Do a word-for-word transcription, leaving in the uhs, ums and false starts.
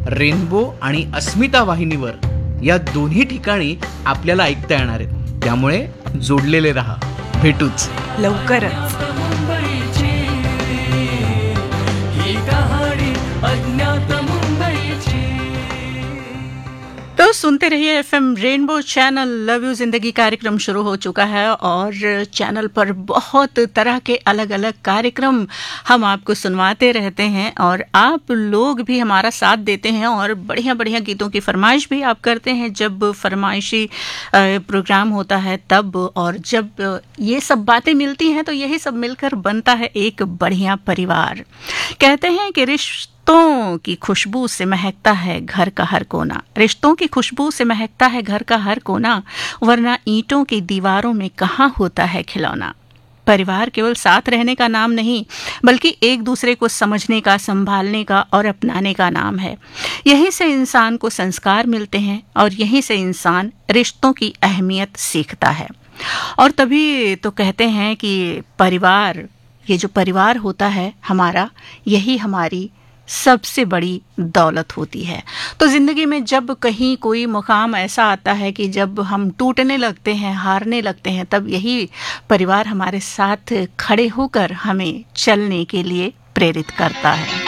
Rainbow आणि अस्मिता वाहिनीवर या दोन्ही ठिकाणी आपल्याला ऐकता येणार आहे. त्यामुळे जोडलेले राहा. भेटूच लवकरच. तो सुनते रहिए FM rainbow channel. Love you जिंदगी कार्यक्रम शुरू हो चुका है और चैनल पर बहुत तरह के अलग अलग कार्यक्रम हम आपको सुनवाते रहते हैं और आप लोग भी हमारा साथ देते हैं और बढ़िया बढ़िया गीतों की फरमाइश भी आप करते हैं जब फरमाइशी प्रोग्राम होता है तब. और जब ये सब बातें मिलती हैं तो यही सब मिलकर बनता है एक बढ़िया परिवार. कहते हैं कि रिश्ते रिश्तों की खुशबू से महकता है घर का हर कोना. रिश्तों की खुशबू से महकता है घर का हर कोना, वरना ईंटों की दीवारों में कहाँ होता है खिलौना. परिवार केवल साथ रहने का नाम नहीं बल्कि एक दूसरे को समझने का, संभालने का और अपनाने का नाम है. यहीं से इंसान को संस्कार मिलते हैं और यहीं से इंसान रिश्तों की अहमियत सीखता है. और तभी तो कहते हैं कि परिवार, ये जो परिवार होता है हमारा, यही हमारी सबसे बड़ी दौलत होती है. तो ज़िंदगी में जब कहीं कोई मुकाम ऐसा आता है कि जब हम टूटने लगते हैं, हारने लगते हैं, तब यही परिवार हमारे साथ खड़े होकर हमें चलने के लिए प्रेरित करता है.